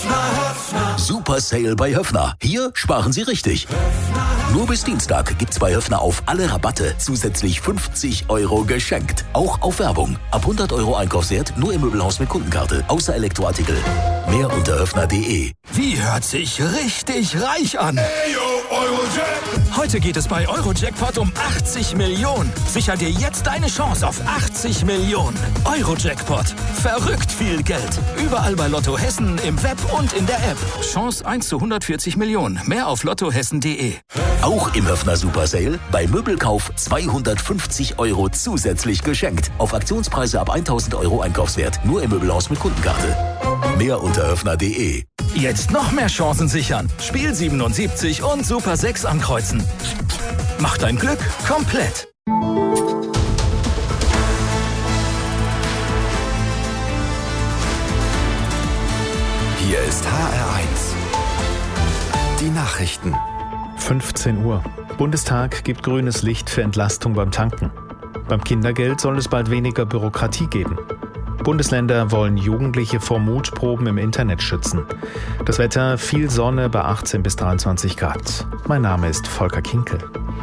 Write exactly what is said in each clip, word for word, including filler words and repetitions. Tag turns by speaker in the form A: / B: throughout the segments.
A: Super Sale bei Höffner. Hier sparen Sie richtig. Nur bis Dienstag gibt's bei Höffner auf alle Rabatte zusätzlich fünfzig Euro geschenkt. Auch auf Werbung. Ab hundert Euro Einkaufswert nur im Möbelhaus mit Kundenkarte. Außer Elektroartikel. Mehr unter höffner punkt de.
B: Wie hört sich richtig reich an?
C: Hey, yo, Eurojackpot.
B: Heute geht es bei Eurojackpot um achtzig Millionen. Sicher dir jetzt deine Chance auf achtzig Millionen. Eurojackpot. Verrückt viel Geld. Überall bei Lotto Hessen, im Web und in der App. Chance eins zu hundertvierzig Millionen. Mehr auf lottohessen punkt de.
A: Auch im Höffner Super Sale bei Möbelkauf zweihundertfünfzig Euro zusätzlich geschenkt. Auf Aktionspreise ab tausend Euro Einkaufswert. Nur im Möbelhaus mit Kundenkarte. Mehr unter höffner punkt de.
B: Jetzt noch mehr Chancen sichern. Spiel siebenundsiebzig und Super sechs ankreuzen. Mach dein Glück komplett.
D: Hier ist H R eins. Die Nachrichten.
E: fünfzehn Uhr. Bundestag gibt grünes Licht für Entlastung beim Tanken. Beim Kindergeld soll es bald weniger Bürokratie geben. Bundesländer wollen Jugendliche vor Mutproben im Internet schützen. Das Wetter, viel Sonne bei achtzehn bis dreiundzwanzig Grad. Mein Name ist Volker Kinkel.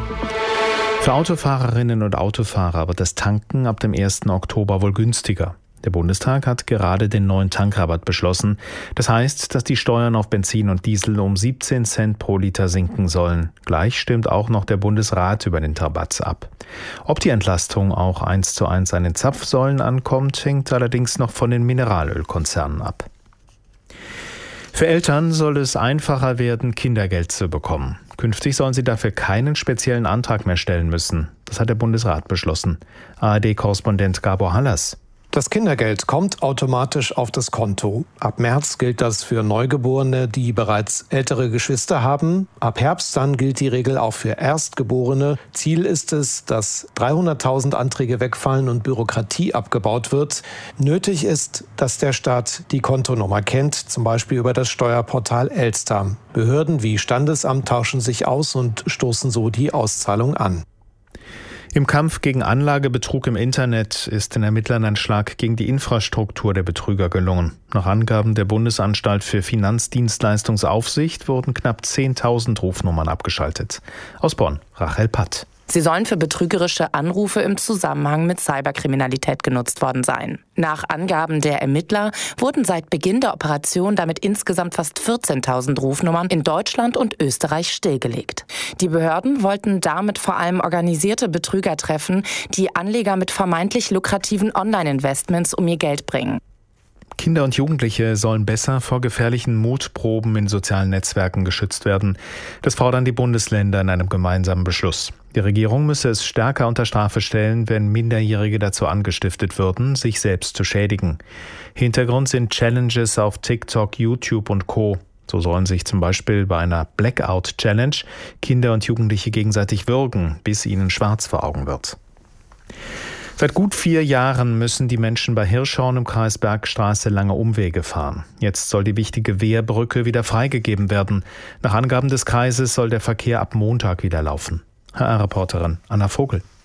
E: Für Autofahrerinnen und Autofahrer wird das Tanken ab dem ersten Oktober wohl günstiger. Der Bundestag hat gerade den neuen Tankrabatt beschlossen. Das heißt, dass die Steuern auf Benzin und Diesel um siebzehn Cent pro Liter sinken sollen. Gleich stimmt auch noch der Bundesrat über den Rabatt ab. Ob die Entlastung auch eins zu eins an den Zapfsäulen ankommt, hängt allerdings noch von den Mineralölkonzernen ab. Für Eltern soll es einfacher werden, Kindergeld zu bekommen. Künftig sollen sie dafür keinen speziellen Antrag mehr stellen müssen. Das hat der Bundesrat beschlossen. A R D-Korrespondent Gabor Hallas.
F: Das Kindergeld kommt automatisch auf das Konto. Ab März gilt das für Neugeborene, die bereits ältere Geschwister haben. Ab Herbst dann gilt die Regel auch für Erstgeborene. Ziel ist es, dass dreihunderttausend Anträge wegfallen und Bürokratie abgebaut wird. Nötig ist, dass der Staat die Kontonummer kennt, zum Beispiel über das Steuerportal Elster. Behörden wie Standesamt tauschen sich aus und stoßen so die Auszahlung an.
E: Im Kampf gegen Anlagebetrug im Internet ist den Ermittlern ein Schlag gegen die Infrastruktur der Betrüger gelungen. Nach Angaben der Bundesanstalt für Finanzdienstleistungsaufsicht wurden knapp zehntausend Rufnummern abgeschaltet. Aus Bonn, Rachel Patt.
G: Sie sollen für betrügerische Anrufe im Zusammenhang mit Cyberkriminalität genutzt worden sein. Nach Angaben der Ermittler wurden seit Beginn der Operation damit insgesamt fast vierzehntausend Rufnummern in Deutschland und Österreich stillgelegt. Die Behörden wollten damit vor allem organisierte Betrüger treffen, die Anleger mit vermeintlich lukrativen Online-Investments um ihr Geld bringen.
E: Kinder und Jugendliche sollen besser vor gefährlichen Mutproben in sozialen Netzwerken geschützt werden. Das fordern die Bundesländer in einem gemeinsamen Beschluss. Die Regierung müsse es stärker unter Strafe stellen, wenn Minderjährige dazu angestiftet würden, sich selbst zu schädigen. Hintergrund sind Challenges auf TikTok, YouTube und Co. So sollen sich zum Beispiel bei einer Blackout-Challenge Kinder und Jugendliche gegenseitig würgen, bis ihnen schwarz vor Augen wird. Seit gut vier Jahren müssen die Menschen bei Hirschhorn im Kreis Bergstraße lange Umwege fahren. Jetzt soll die wichtige Wehrbrücke wieder freigegeben werden. Nach Angaben des Kreises soll der Verkehr ab Montag wieder laufen. H R-Reporterin Anna Vogel.